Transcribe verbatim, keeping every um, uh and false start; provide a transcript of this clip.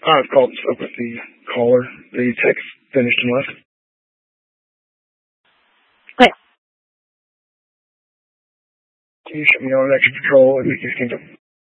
I've called and spoke with the caller. The text finished and left. Okay. Can you show me on extra patrol if you can